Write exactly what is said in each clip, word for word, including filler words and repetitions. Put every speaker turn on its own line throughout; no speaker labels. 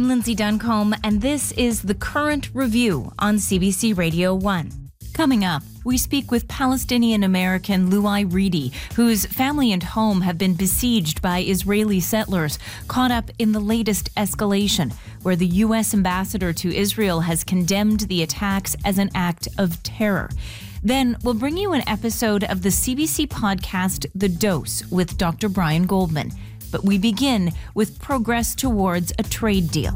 Lindsay Duncombe, and this is The Current Review on C B C Radio one. Coming up, we speak with Palestinian-American Louai Reedy, whose family and home have been besieged by Israeli settlers, caught up in the latest escalation, where the U S ambassador to Israel has condemned the attacks as an act of terror. Then we'll bring you an episode of the C B C podcast The Dose with Doctor Brian Goldman. But we begin with progress towards a trade deal.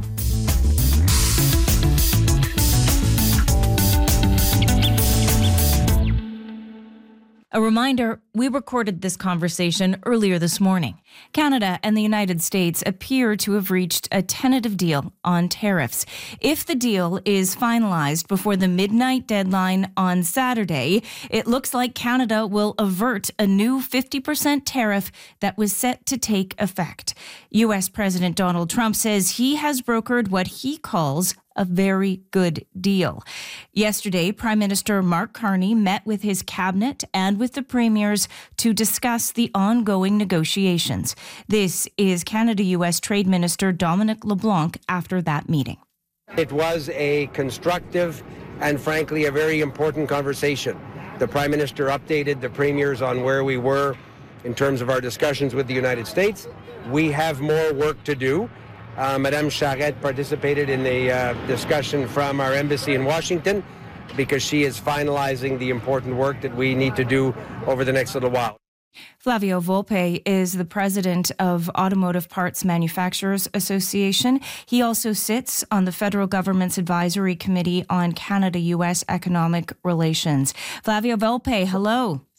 A reminder, we recorded this conversation earlier this morning. Canada and the United States appear to have reached a tentative deal on tariffs. If the deal is finalized before the midnight deadline on Saturday, it looks like Canada will avert a new fifty percent tariff that was set to take effect. U S President Donald Trump says he has brokered what he calls a very good deal. Yesterday, Prime Minister Mark Carney met with his cabinet and with the premiers to discuss the ongoing negotiations. This is Canada-U S Trade Minister Dominic LeBlanc after that meeting.
It was a constructive and frankly a very important conversation. The Prime Minister updated the premiers on where we were in terms of our discussions with the United States. We have more work to do. Uh, Madame Charette participated in the uh, discussion from our embassy in Washington because she is finalizing the important work that we need to do over the next little while.
Flavio Volpe is the president of Automotive Parts Manufacturers Association. He also sits on the federal government's advisory committee on Canada-U S economic relations. Flavio Volpe, hello.